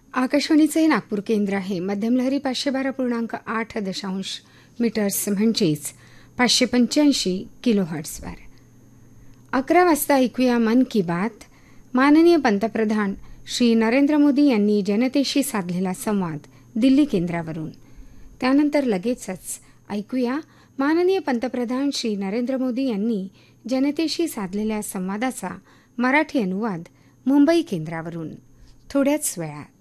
आकाशवाणीचे नागपूर केंद्र आहे. मध्यम लहरी 512.8 मीटर्स म्हणजेच 585 किलोहर्ट्झवर. 11 वाजता ऐकूया मन की बात. माननीय पंतप्रधान श्री नरेंद्र मोदी यांनी जनतेशी साधलेला संवाद दिल्ली केंद्रावरून. त्यानंतर लगेचच ऐकूया माननीय पंतप्रधान श्री नरेंद्र मोदी यांनी जनतेशी साधलेल्या संवादाचा मराठी अनुवाद मुंबई केंद्रावरून थोड्याच वेळात.